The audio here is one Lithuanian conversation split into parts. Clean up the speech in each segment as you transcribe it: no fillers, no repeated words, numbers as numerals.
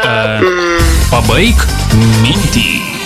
Pabaik mintį.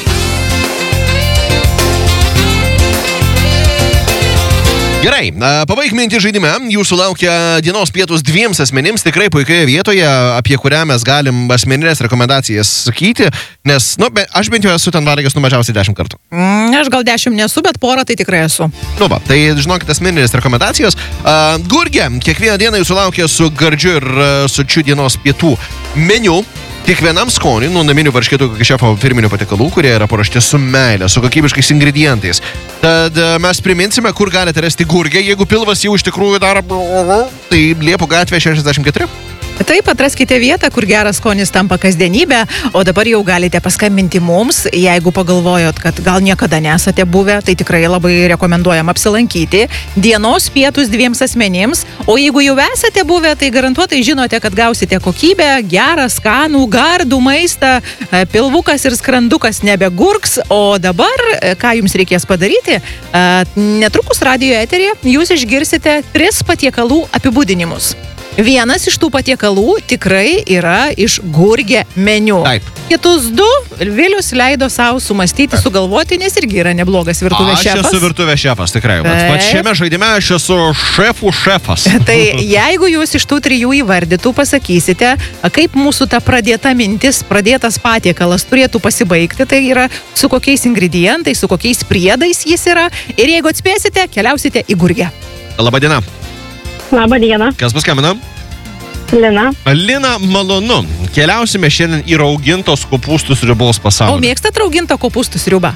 Gerai, pabaik mintį žaidime. Jūsų laukia dienos pietūs dviems asmenims, tikrai puikioje vietoje, apie kurią mes galim asmeninės rekomendacijas sakyti, nes, aš bent jau esu ten valgęs mažiausiai 10 kartų. Aš gal 10 nesu, bet porą tai tikrai esu. Tai žinokit, asmeninės rekomendacijos. Gurgė, kiekvieną dieną jūsų laukia su gardžiu ir sočiu dienos pietų meniu. Kiekvienam skoniui, nuo naminių varškėtų iki šefo firminių patiekalų, kurie yra paruošti su meile, su kokybiškais ingredientais. Tad mes priminsime, kur galite rasti Gurgę, jeigu pilvas jau iš tikrųjų daro, tai Liepų gatvė 64. Taip, atraskite vietą, kur geras skonis tampa kasdienybė, o dabar jau galite paskambinti mums, jeigu pagalvojot, kad gal niekada nesate buvę, tai tikrai labai rekomenduojam apsilankyti. Dienos pietūs dviems asmenims, o jeigu jau esate buvę, tai garantuotai žinote, kad gausite kokybę, gerą, skanų, gardų maistą, pilvukas ir skrandukas nebegurks, o dabar, ką jums reikės padaryti, netrukus radijo eteryje jūs išgirsite 3 patiekalų apibūdinimus. Vienas iš tų patiekalų tikrai yra iš Gurgė meniu. Taip. Kitus 2 Vilius leido savo sumastyti, sugalvoti, nes irgi yra neblogas virtuvės šefas. Aš esu virtuvės šefas, tikrai. Bet šiame žaidime aš esu šefų šefas. Tai jeigu jūs iš tų 3 įvardytų pasakysite, kaip mūsų ta pradėta mintis, pradėtas patiekalas turėtų pasibaigti, tai yra su kokiais ingredientais, su kokiais priedais jis yra. Ir jeigu atspėsite, keliausite į Gurgę. Labadiena. Labą dieną. Kas paskambina? Lina. Lina, malonu. Keliausime šiandien į raugintos kopūstų sriubos pasaulį. O mėgstat raugintą kopūstų sriubą?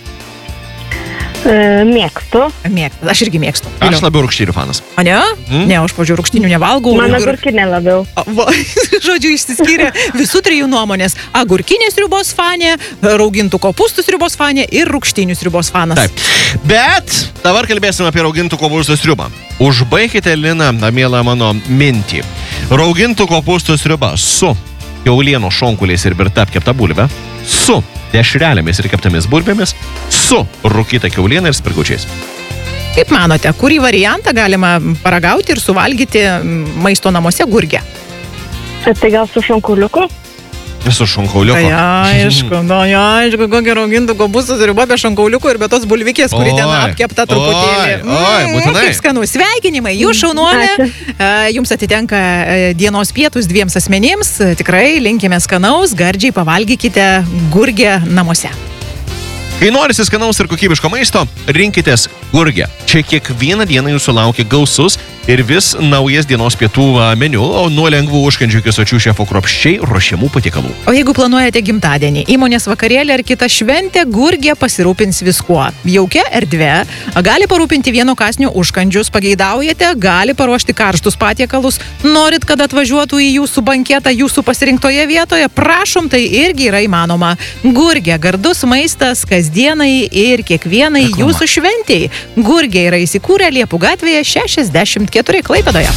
Mėgstu. Aš irgi mėgstu. Aš labiau rūgštynių fanas. O ne? Ne, aš pažiūrėjau, rūgštynių nevalgau. Man agurkinė labiau. Žodžiu, išsiskyrė visų 3 nuomonės. Agurkinės sriubos fanė, raugintų kopūstų sriubos fanė ir rūgštynių sriubos fanas. Taip. Bet dabar kalbėsime apie raugintų kopūstų sriubą. Užbaikite, Lina, mielą mano mintį. Raugintų kopūstų sriuba su kiaulieno šonkuliais ir virta apkepta bulve, su dešrelėmis ir keptomis bulvėmis, su rūkyta kiauliena ir spirgučiais. Kaip manote, kurį variantą galima paragauti ir suvalgyti maisto namuose Gurgė? Tai gal su šonkuliuku? Su šonkauliuku. Aišku, kokia raugintų kopūstų sriuba be šonkauliuko ir be tos bulvikės, kuri ten apkepta truputėlį. Būtinai. Kaip skanu. Sveikinimai, jūs šaunuolė. Jums atitenka dienos pietūs 2 asmenims. Tikrai linkime skanaus, gardžiai pavalgykite Gurgę namuose. Kai norisi skanaus ir kokybiško maisto, rinkitės Gurgę. Čia kiekvieną dieną jūsų laukia gausus ir vis naujas dienos pietų meniu, o nuo lengvų užkandžių iki sočių šefo kruopščiai ruošiamų patiekalų. O jeigu planuojate gimtadienį, įmonės vakarėlį ar kitą šventę, Gurgė pasirūpins viskuo. Jaukia erdvė, gali parūpinti vieno kąsnio užkandžius, pageidaujate, gali paruošti karštus patiekalus, norit, kad atvažiuotų į jūsų banketą jūsų pasirinktoje vietoje, prašom, tai irgi yra įmanoma. Gurgė, gardus maistas kasdienai ir kiekvienai jūsų šventėjai. Gurgė yra įsikūrę Liepų gatvėje 64 Klaipėdoje.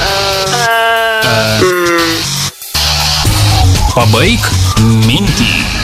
Pabaik mintį.